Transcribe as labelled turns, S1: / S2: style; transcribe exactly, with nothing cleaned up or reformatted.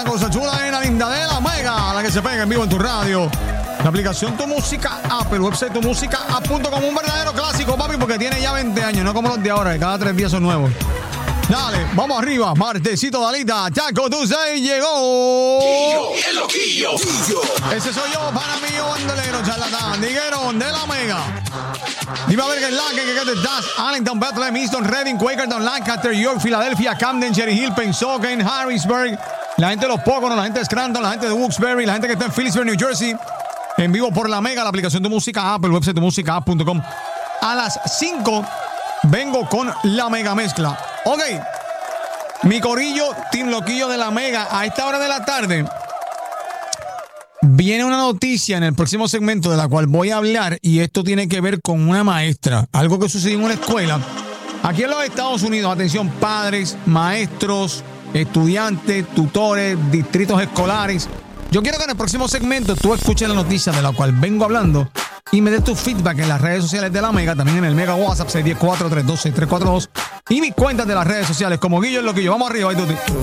S1: Cosa chula en la linda de la Mega, la que se pega en vivo en tu radio. La aplicación Tu Música App, el website tu música app punto com, un verdadero clásico, papi, porque tiene ya veinte años, no como los de ahora, que cada tres días son nuevos. Dale, vamos arriba, martesito Dalita, Taco Tuesday llegó.
S2: Guillo, el loquillo. Guillo.
S1: Ese soy yo, para mí, bandolero, charlatán, diguero de la Mega. Viva Verga, Lanque, que te das, Allentown, Bethlehem, Easton, Reading, Quakertown, Lancaster, York, Filadelfia, Camden, Cherry Hill, Pennsauken, Harrisburg, la gente de los Poconos, la gente de Scranton, la gente de Wilkes-Barre, la gente que está en Phillipsburg, New Jersey. En vivo por la Mega, la aplicación Tu Música App, el website tu música app punto com. A las cinco vengo con la Mega Mezcla. Ok, mi corillo, Team Loquillo de la Mega, a esta hora de la tarde viene una noticia en el próximo segmento de la cual voy a hablar, y esto tiene que ver con una maestra, algo que sucedió en una escuela aquí en los Estados Unidos. Atención, padres, maestros, estudiantes, tutores, distritos escolares. Yo quiero que en el próximo segmento tú escuches la noticia de la cual vengo hablando y me des tu feedback en las redes sociales de la Mega, también en el Mega WhatsApp seis uno cero, cuatro tres dos, seis tres cuatro dos y mis cuentas de las redes sociales como Guillo el Loquillo. Vamos arriba, ahí tú.